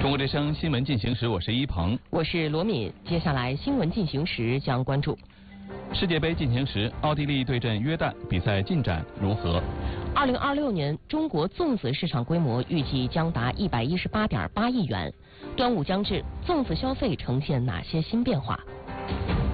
中国之声新闻进行时，我是一鹏， 我是罗敏。接下来新闻进行时将关注世界杯进行时，奥地利对阵约旦，比赛进展如何 ？2026年中国粽子市场规模预计将达118.8亿元。端午将至，粽子消费呈现哪些新变化？